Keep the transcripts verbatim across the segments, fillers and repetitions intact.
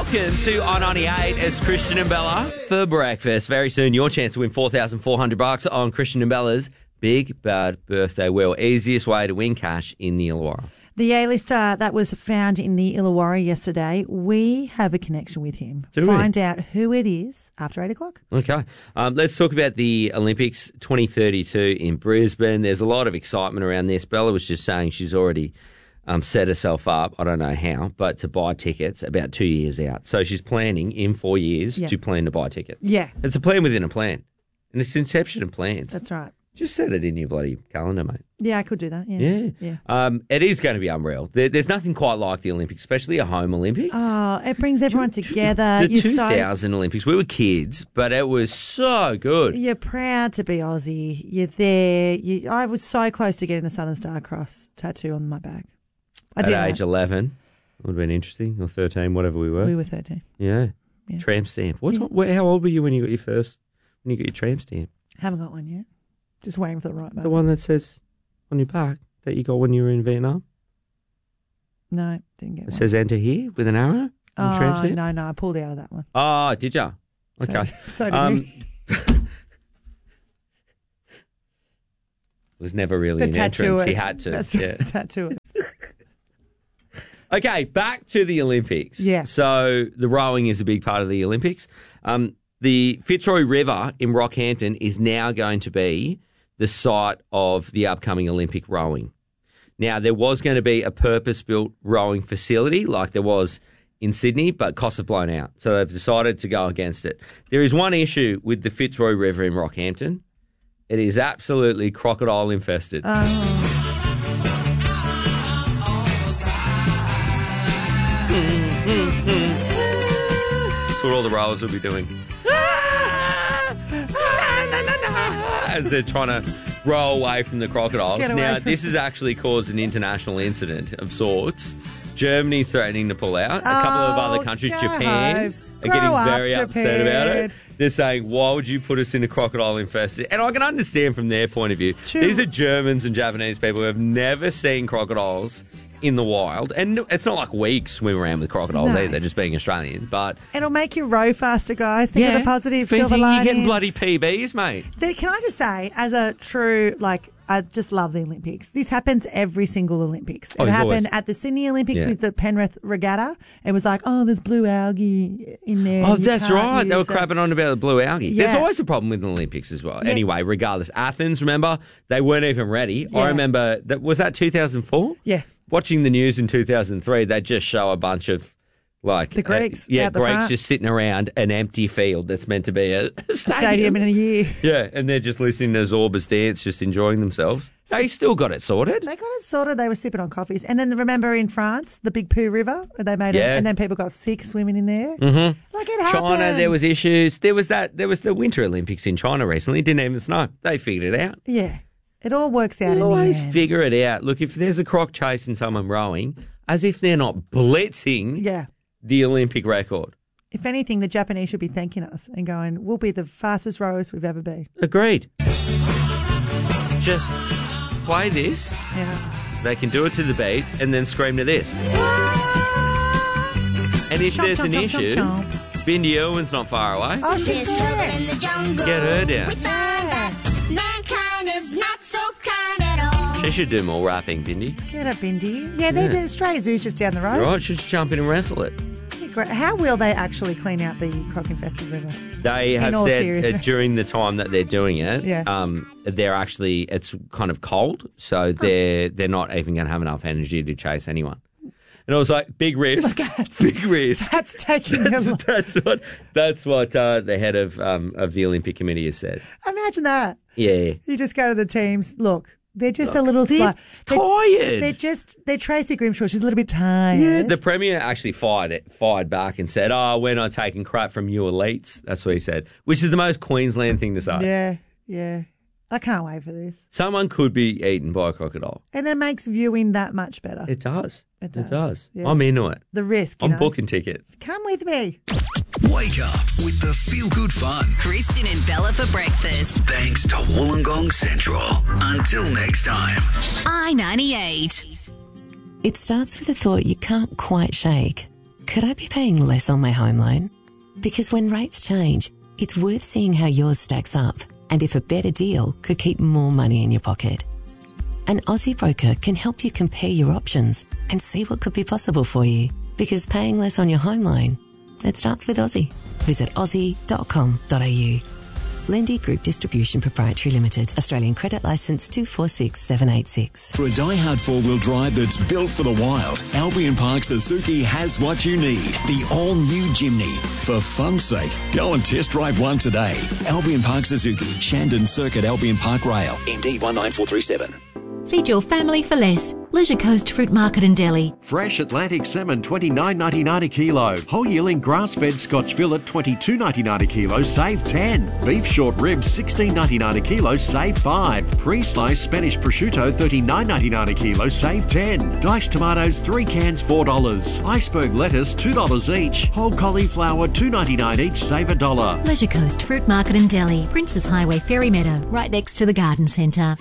Welcome to I ninety-eight as Christian and Bella for breakfast. Very soon, your chance to win four thousand four hundred bucks on Christian and Bella's Big Bad Birthday Wheel. Easiest way to win cash in the Illawarra. The A-lister that was found in the Illawarra yesterday, we have a connection with him. Do we? Find out who it is after eight o'clock. Okay. Um, let's talk about the Olympics twenty thirty-two in Brisbane. There's a lot of excitement around this. Bella was just saying she's already um, set herself up, I don't know how, but to buy tickets about two years out. So she's planning in four years Yeah. to plan to buy tickets. Yeah. It's a plan within a plan. And it's inception of plans. That's right. Just set it in your bloody calendar, mate. Yeah, I could do that. Yeah. Yeah. Yeah. Um, it is going to be unreal. There, there's nothing quite like the Olympics, especially a home Olympics. Oh, it brings everyone together. The You're two so- thousand Olympics, we were kids, but it was so good. You're proud to be Aussie. You're there. You, I was so close to getting a Southern Star Cross tattoo on my back. I At did. age eleven, it would have been interesting, or thirteen, whatever we were. We were thirteen. Yeah. Yeah. Tramp stamp. What? Yeah. Where, how old were you when you got your first, when you got your tramp stamp? Haven't got one yet. Just waiting for the right moment. The one that says on your back that you got when you were in Vietnam? No, didn't get It one. says enter here with an arrow? on the tramp Oh, stamp? no, no, I pulled out of that one. Oh, did you? Okay. So, so did Um, we. It was never really The an entrance. He tattooist. had to. That's yeah. the tattooist. Okay, back to the Olympics. Yeah. So the rowing is a big part of the Olympics. Um, the Fitzroy River in Rockhampton is now going to be the site of the upcoming Olympic rowing. Now, there was going to be a purpose-built rowing facility like there was in Sydney, but costs have blown out. So they've decided to go against it. There is one issue with the Fitzroy River in Rockhampton. It is absolutely crocodile infested. Oh. That's what all the rowers will be doing. As they're trying to row away from the crocodiles. Get away Now, from- this has actually caused an international incident of sorts. Germany's threatening to pull out. A couple of other Oh, countries, go Japan, home. are Grow getting up, very upset about it. Japan. They're saying, why would you put us in a crocodile infested? And I can understand from their point of view. True. These are Germans and Japanese people who have never seen crocodiles in the wild. And it's not like we swim around with crocodiles No. either, just being Australian. But It'll make you row faster, guys. Think of the positive Think silver You're linings. getting bloody P Bs, mate. The- Can I just say, as a true, like, I just love the Olympics. This happens every single Olympics. It Oh, happened always. at the Sydney Olympics Yeah. with the Penrith Regatta. It was like, oh, there's blue algae in there. Oh, You that's can't right. They were use it. crapping on about the blue algae. There's Yeah. always a problem with the Olympics as well. Yeah. Anyway, regardless. Athens, remember? They weren't even ready. Yeah. I remember, that was that two thousand four? Yeah. Watching the news in two thousand three, they just show a bunch of, like... The Greeks Uh, yeah, out the Greeks front. just sitting around an empty field that's meant to be a, a stadium. Stadium in a year. Yeah, and they're just listening to Zorba's dance, just enjoying themselves. They still got it sorted. They got it sorted. They were sipping on coffees. And then remember in France, the big Poo River, where they made it, Yeah. and then people got sick swimming in there. Mm-hmm. Like it happens. China, there was issues. There was that. There was the Winter Olympics in China recently. It didn't even snow. They figured it out. Yeah. It all works out They in always the end. figure it out. Look, if there's a croc chasing someone rowing, as if they're not blitzing Yeah. the Olympic record. If anything, the Japanese should be thanking us and going, we'll be the fastest rowers we've ever been. Agreed. Just play this. Yeah. They can do it to the beat and then scream to this. And if Chomp, there's chomp, an chomp, issue, chomp, chomp. Bindi Irwin's not far away. Oh, she's There's trouble there. in the jungle. Get her down. We find that mankind is not so kind at all. She should do more rapping, Bindi. Get up, Bindi. Yeah, they're Yeah. the Australia Zoo's just down the road. Right? She should jump in and wrestle it. Great. How will they actually clean out the croc-infested river? They have all said uh, seriousness. during the time that they're doing it, Yeah. um, they're actually, it's kind of cold, so they're they're not even going to have enough energy to chase anyone. And I was like, big risk, big risk. That's taking That's, them. that's what that's what uh, the head of um, of the Olympic Committee has said. Imagine that. Yeah, You just go to the teams. Look, they're just a little they're slight. tired. They're just, they're Tracy Grimshaw. She's a little bit tired. Yeah, the Premier actually fired it, fired back and said, oh, we're not taking crap from you elites. That's what he said, which is the most Queensland thing to say. yeah, yeah. I can't wait for this. Someone could be eaten by a crocodile. And it makes viewing that much better. It does. It does, It does. yeah. I'm into it. the risk, you I'm know. booking tickets. Come with me. Wake up with the feel good fun. Christian and Bella for breakfast. Thanks to Wollongong Central. Until next time. I ninety-eight. It starts with a thought you can't quite shake. could I be paying less on my home loan? Because when rates change, it's worth seeing how yours stacks up and if a better deal could keep more money in your pocket. An Aussie broker can help you compare your options and see what could be possible for you. Because paying less on your home loan, it starts with Aussie. Visit aussie dot com dot a u. Lendi Group Distribution Proprietary Limited. Australian Credit Licence two four six seven eight six. For a die-hard four-wheel drive that's built for the wild, Albion Park Suzuki has what you need. The all-new Jimny. For fun's sake, go and test drive one today. Albion Park Suzuki, Shandon Circuit, Albion Park Rail, M D one nine four three seven. Feed your family for less. Leisure Coast Fruit Market in Delhi. Fresh Atlantic salmon twenty-nine ninety-nine a kilo. Whole yearling grass-fed Scotch fillet twenty-two ninety-nine a kilo, save ten. Beef short ribs sixteen ninety-nine a kilo, save five. Pre-sliced Spanish prosciutto thirty-nine ninety-nine a kilo, save ten. Diced tomatoes three cans four dollars. Iceberg lettuce two dollars each. Whole cauliflower two ninety-nine each, save a dollar. Leisure Coast Fruit Market in Delhi. Princes Highway Ferry Meadow, right next to the Garden Centre.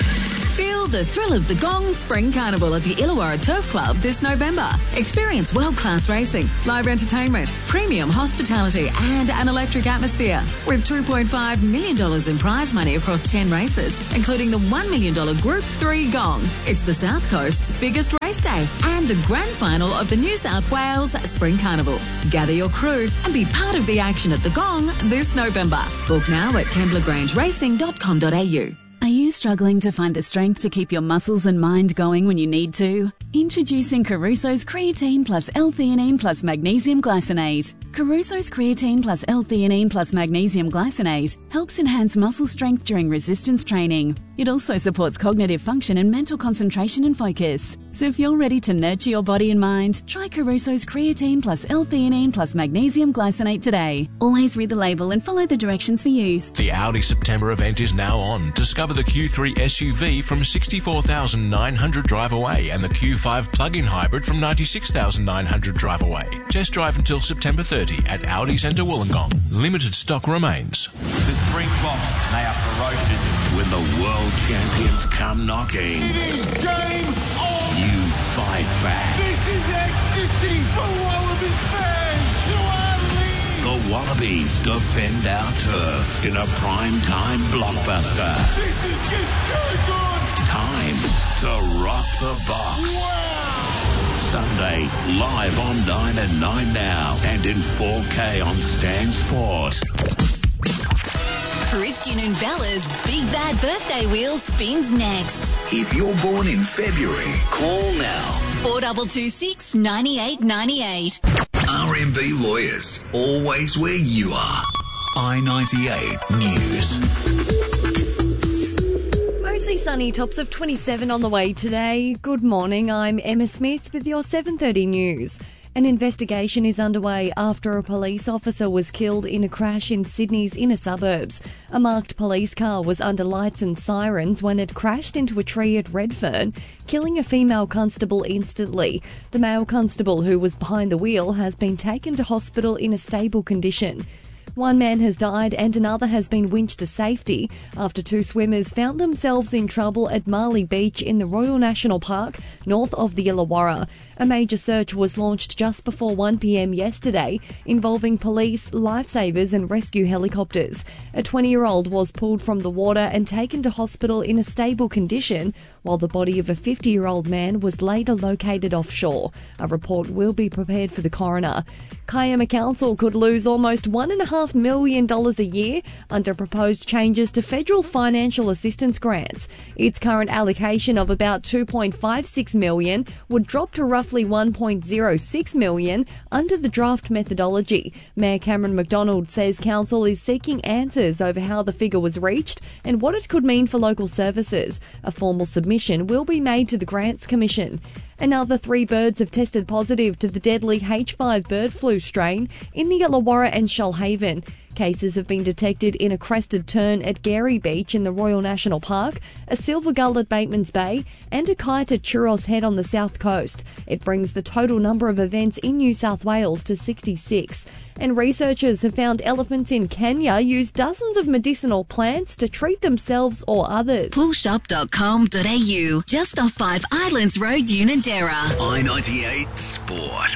Feel the thrill of the Gong Spring Carnival at the Illawarra Turf Club this November. Experience world-class racing, live entertainment, premium hospitality and an electric atmosphere with two point five million dollars in prize money across ten races, including the one million dollars Group three Gong. It's the South Coast's biggest race day and the grand final of the New South Wales Spring Carnival. Gather your crew and be part of the action at the Gong this November. Book now at kembla grange racing dot com dot a u. Are you struggling to find the strength to keep your muscles and mind going when you need to? Introducing Caruso's Creatine plus L-theanine plus Magnesium Glycinate. Caruso's Creatine plus L-theanine plus Magnesium Glycinate helps enhance muscle strength during resistance training. It also supports cognitive function and mental concentration and focus. So if you're ready to nurture your body and mind, try Caruso's Creatine plus L-theanine plus Magnesium Glycinate today. Always read the label and follow the directions for use. The Audi September event is now on. Discover the Q three S U V from sixty-four thousand nine hundred drive away and the Q five plug-in hybrid from ninety-six thousand nine hundred drive away. Test drive until September thirtieth at Audi Centre Wollongong. Limited stock remains. The Springboks, they are ferocious when the world champions come knocking. It is game on! You fight back. This is ecstasy for Wallabies fans! The Wallabies defend our turf in a prime-time blockbuster. This is just too good! Time to rock the box. Wow! Sunday, live on nine and nine now and in four K on Stan Sport. Christian and Bella's Big Bad Birthday Wheel spins next. If you're born in February, call now. four two two six, nine eight nine eight. R M B Lawyers, always where you are. I ninety-eight News. Mostly sunny, tops of twenty-seven on the way today. Good morning, I'm Emma Smith with your seven thirty news. An investigation is underway after a police officer was killed in a crash in Sydney's inner suburbs. A marked police car was under lights and sirens when it crashed into a tree at Redfern, killing a female constable instantly. The male constable who was behind the wheel has been taken to hospital in a stable condition. One man has died and another has been winched to safety after two swimmers found themselves in trouble at Marley Beach in the Royal National Park, north of the Illawarra. A major search was launched just before one p m yesterday, involving police, lifesavers and rescue helicopters. A twenty-year-old was pulled from the water and taken to hospital in a stable condition, while the body of a fifty-year-old man was later located offshore. A report will be prepared for the coroner. Kiama Council could lose almost one point five million dollars a year under proposed changes to federal financial assistance grants. Its current allocation of about two point five six million dollars would drop to roughly one point zero six million dollars under the draft methodology. Mayor Cameron McDonald says Council is seeking answers over how the figure was reached and what it could mean for local services. A formal submission will be made to the Grants Commission. Another three birds have tested positive to the deadly H five bird flu strain in the Illawarra and Shoalhaven. Cases have been detected in a crested tern at Gary Beach in the Royal National Park, a silver gull at Bateman's Bay, and a kite at Churros Head on the south coast. It brings the total number of events in New South Wales to sixty-six. And researchers have found elephants in Kenya use dozens of medicinal plants to treat themselves or others. pull shop dot com dot a u, just off Five Islands Road, Unanderra. I ninety-eight Sport.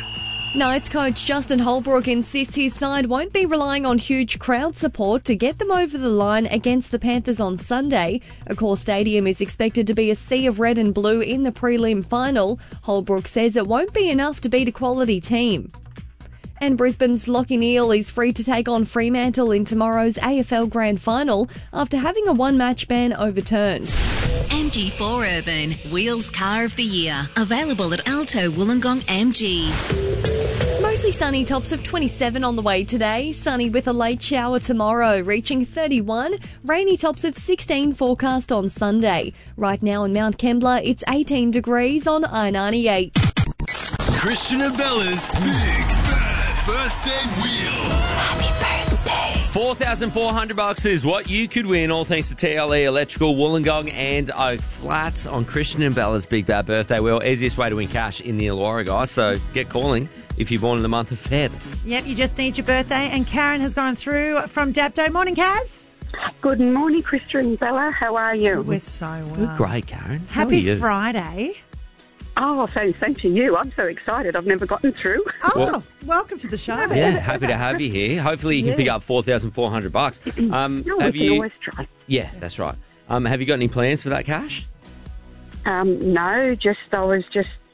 Knights coach Justin Holbrook insists his side won't be relying on huge crowd support to get them over the line against the Panthers on Sunday. Accor Stadium is expected to be a sea of red and blue in the prelim final. Holbrook says it won't be enough to beat a quality team. And Brisbane's Lachie Neale is free to take on Fremantle in tomorrow's A F L Grand Final after having a one-match ban overturned. M G four Urban, Wheels Car of the Year. Available at Alto Wollongong M G. Mostly sunny, tops of twenty-seven on the way today. Sunny with a late shower tomorrow, reaching thirty-one. Rainy, tops of sixteen forecast on Sunday. Right now in Mount Kembla, it's eighteen degrees on I ninety-eight. Christian and Bella's Big Bad Birthday Wheel. Happy birthday. four thousand four hundred bucks is what you could win, all thanks to T L E Electrical, Wollongong and Oak Flats on Christian and Bella's Big Bad Birthday Wheel. Easiest way to win cash in the Illawarra, guys, so get calling if you're born in the month of Feb. Yep, you just need your birthday. And Karen has gone through from Dapto. Morning, Kaz. Good morning, Christian and Bella. How are you? We're so well. We're great, Karen. How Happy are you? Friday. Oh, same, same to you. I'm so excited. I've never gotten through. Oh, Well- welcome to the show. Yeah, happy to have you here. Hopefully you can Yeah. pick up four thousand four hundred bucks. Um, No, we have can you? always try. Yeah, that's right. Um, have you got any plans for that cash? Um, no, just I was just